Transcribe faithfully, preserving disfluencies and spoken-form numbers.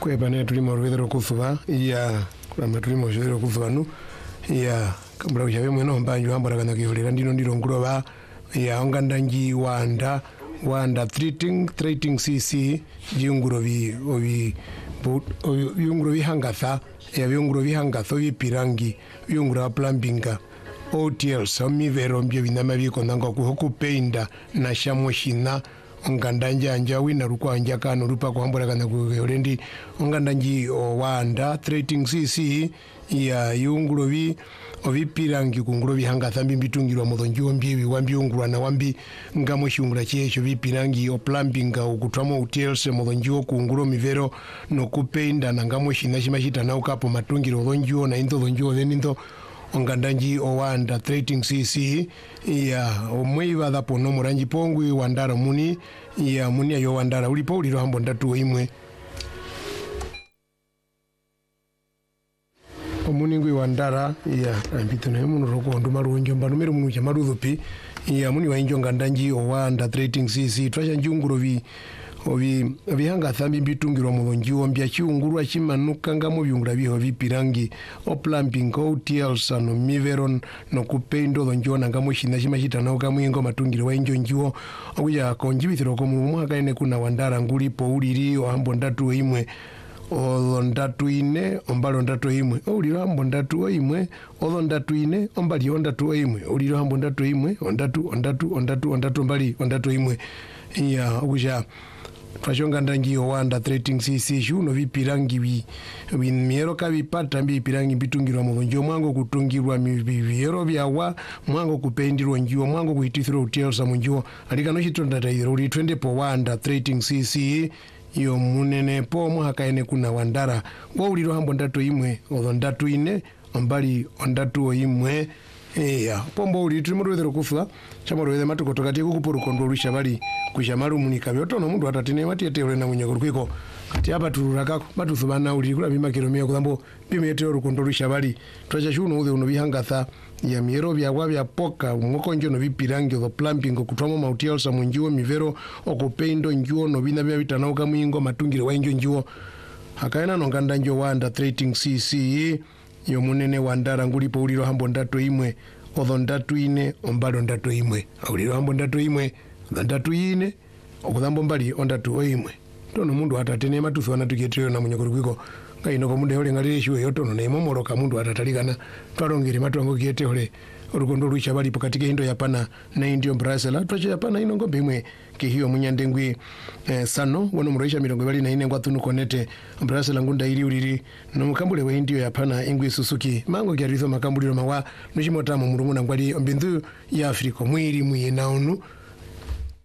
kwe pane tulimo rwedero kusuva ya kama tulimo rwedero kusuva nu ya kambura kuchawe mweno mbanju ambara kana kihulira ndino ndiro ngurova ya ongandanji wanda wanda treating treating cc jiungurovi ovi viungurovi hangatha ya viungurovi hangatha vipirangi viungura plumbinga O T L somivero mbyo vinama viko nanga kuhokupenda na shamoshina ongandanji anja wina rukwa anja kanu rupa kuhambura kana kuherendi ongandanji wanda treating cc ya yungurovi ovipirangi kungurovi hangatha mbitungirwa modonjo mbyevi wambi ungurwa na wambi ngamo shungura chiecho vipirangi o plumbinga ukutwamo O T L se modonjo kunguro mivero no kupenda na ngamo shina shimashita na ukapo matungiro odonjo na into donjo denindo ongandanji owanda treating cc ya omweiva dhapo no muranji pongwi wandara muni ya muni ayo wandara ulipo uliro hambo ndatu imwe omuni ngwi wandara ya ambito na muno roko nduma runjo mbanumero munu chamarudhupi ya muni wainjo ngandanji owanda treating cc twasha njunguro vi ovi vihanga thambi mbitungirwa mulonjiwo mbya chiungurwa chimanuka ngamo vyungura viho vipirangi o plumbing O T L sano miveron no kupendo lonjiwo ngamo shina chimachita na ukamwingo matungirwa injo njiwo okuja konjibithiro ko mu mwaka ine kuna wandara ngulipo uliri ohambo ndatu imwe odo ndatu ine ombalo ndatu imwe uliro hambo ndatu imwe odo ndatu ine ombali ondatu imwe uliro hambo ndatu imwe ondatu ondatu ondatu ondatu ombali ondatu imwe ya okuja twashonga ndangi owanda treating cc shuno vipirangi vi miero kavipata mbipirangi mbitungirwa mulonjo mwango kutungirwa miviero vyawa mwango kupendirwa njiwo mwango kuitithira utelsa munjiwo alika no chitonda tairo uri twende po wanda treating cc yo munene po mwaka ene kuna wandara wo uliro hambo ndatu imwe odo ndatu ine ombali ondatu imwe eya pombo uli trimurwedero kufa chamurwedhe matokotokati kukuporukondo rushabali kushamaru munika vyotono mundu atatine matete ule na munyako kwiko kati apa tururaka matuzubana uli kula bima kilomia kudambo bima yete rukondo rushabali twacha shuno udhe uno bihangatha ya miero vya wavya poka mwoko njo no vipirangi the plumbing okutwamo mautiel sa munjiwo mivero okupendo njuo no bina bya bitanauka mwingo matungire wa njo njuo hakaena no nganda njo wanda treating cc yo munene wandara ngulipo uliro hambo ndatu imwe odho ndatu ine ombalo ndatu imwe uliro hambo ndatu imwe ndatu ine okudhambo mbali ondatu imwe tono mundu atatene matuso anatuketrio na munyakuru kwiko kaino ko mundu hole ngalire shuwe yotono na imomoroka mundu atatalikana twalongere matwango kiete hole urukondo rucha bali pokatike hindo yapana na indio brasela twacha yapana ino ngombe imwe ke hiyo munyandengwi eh, sano wono muraisha mirongo bali na ine ngwatunu konete brasela ngunda iri uriri no mukambule we indio yapana ingwi Suzuki mango kyarizo makambuliro mawa nushimota mu murumu na ngwali ombindu ya Afrika mwiri muyena onu